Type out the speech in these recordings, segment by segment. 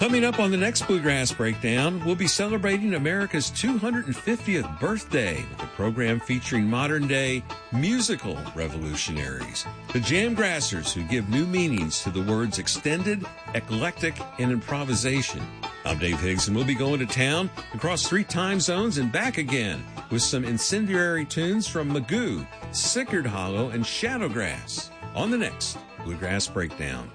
Coming up on the next Bluegrass Breakdown, we'll be celebrating America's 250th birthday with a program featuring modern-day musical revolutionaries, the Jamgrassers, who give new meanings to the words extended, eclectic, and improvisation. I'm Dave Higgs, and we'll be going to town across 3 time zones and back again with some incendiary tunes from Magoo, Sickard Hollow, and Shadowgrass on the next Bluegrass Breakdown.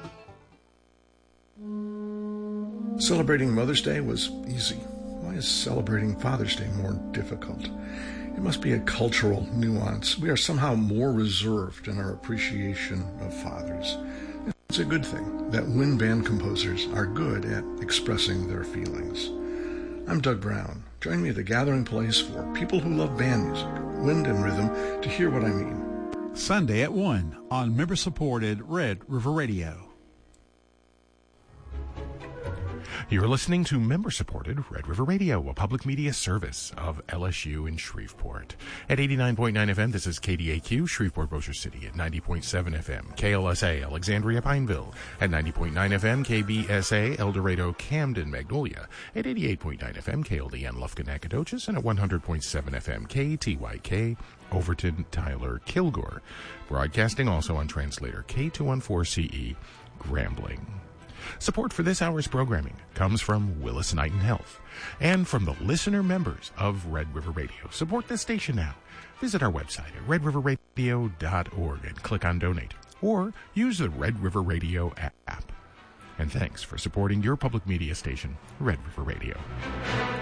Celebrating Mother's Day was easy. Why is celebrating Father's Day more difficult? It must be a cultural nuance. We are somehow more reserved in our appreciation of fathers. It's a good thing that wind band composers are good at expressing their feelings. I'm Doug Brown. Join me at the gathering place for people who love band music, wind and rhythm, to hear what I mean. Sunday at 1 on member-supported Red River Radio. You're listening to member-supported Red River Radio, a public media service of LSU in Shreveport. At 89.9 FM, this is KDAQ, Shreveport, Bossier City. At 90.7 FM, KLSA, Alexandria, Pineville. At 90.9 FM, KBSA, El Dorado, Camden, Magnolia. At 88.9 FM, KLDN, Lufkin, Nacogdoches. And at 100.7 FM, KTYK, Overton, Tyler, Kilgore. Broadcasting also on translator K214CE, Grambling. Support for this hour's programming comes from Willis Knighton Health and from the listener members of Red River Radio. Support this station now. Visit our website at redriverradio.org and click on Donate, or use the Red River Radio app. And thanks for supporting your public media station, Red River Radio.